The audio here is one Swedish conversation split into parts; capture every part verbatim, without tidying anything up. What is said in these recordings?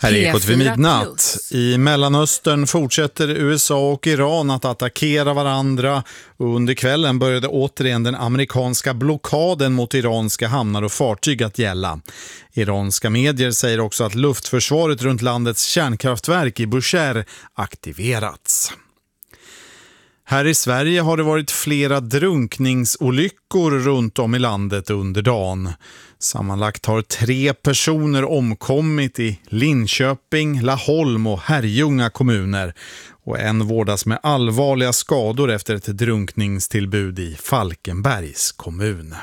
Här är Ekot vid midnatt. I Mellanöstern fortsätter U S A och Iran att attackera varandra. Och under kvällen började återigen den amerikanska blockaden mot iranska hamnar och fartyg att gälla. Iranska medier säger också att luftförsvaret runt landets kärnkraftverk i Bushehr aktiverats. Här i Sverige har det varit flera drunkningsolyckor runt om i landet under dagen. Sammanlagt har tre personer omkommit i Linköping, Laholm och Herrljunga kommuner. Och en vårdas med allvarliga skador efter ett drunkningstillbud i Falkenbergs kommun.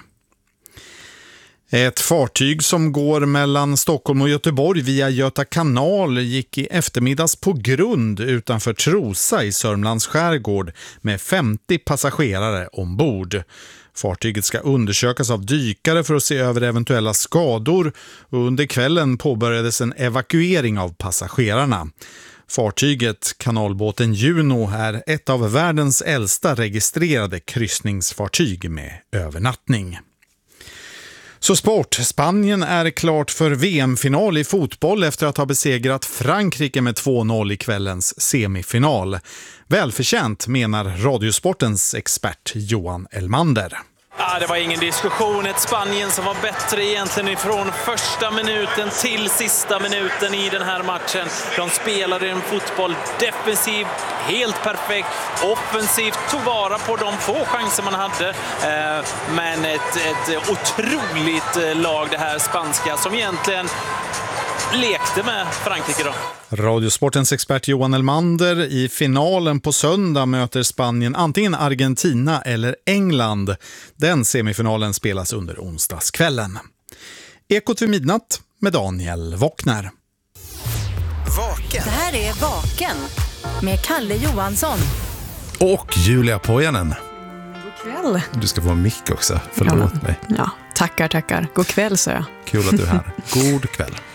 Ett fartyg som går mellan Stockholm och Göteborg via Göta kanal gick i eftermiddags på grund utanför Trosa i Sörmlands skärgård med femtio passagerare ombord. Fartyget ska undersökas av dykare för att se över eventuella skador och under kvällen påbörjades en evakuering av passagerarna. Fartyget, kanalbåten Juno, är ett av världens äldsta registrerade kryssningsfartyg med övernattning. Så sport. Spanien är klart för V M-final i fotboll efter att ha besegrat Frankrike med två noll i kvällens semifinal. Välförtjänt, menar Radiosportens expert Johan Elmander. Ja, det var ingen diskussion. Ett Spanien som var bättre egentligen ifrån första minuten till sista minuten i den här matchen. De spelade en fotboll defensiv, helt perfekt, offensivt, tog vara på de få chanser man hade. Men ett, ett otroligt lag det här spanska som egentligen lekte med Frankrike då. Radiosportens expert Johan Elmander. I finalen på söndag möter Spanien antingen Argentina eller England. Den semifinalen spelas under onsdagskvällen. Ekot vid midnatt med Daniel Wockner. Vaken. Det här är Vaken med Kalle Johansson. Och Julia Pojanen. God kväll. Du ska få en mick också, förlåt ja. mig. Ja, tackar, tackar. God kväll, så jag. Kul att du är här. God kväll.